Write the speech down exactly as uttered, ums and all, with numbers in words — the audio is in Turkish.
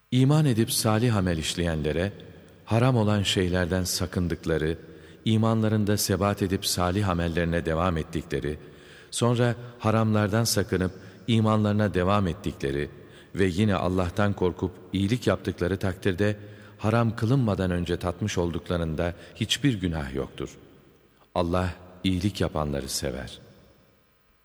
İman edip salih amel işleyenlere, haram olan şeylerden sakındıkları, imanlarında sebat edip salih amellerine devam ettikleri, sonra haramlardan sakınıp imanlarına devam ettikleri ve yine Allah'tan korkup iyilik yaptıkları takdirde, haram kılınmadan önce tatmış olduklarında hiçbir günah yoktur. Allah iyilik yapanları sever.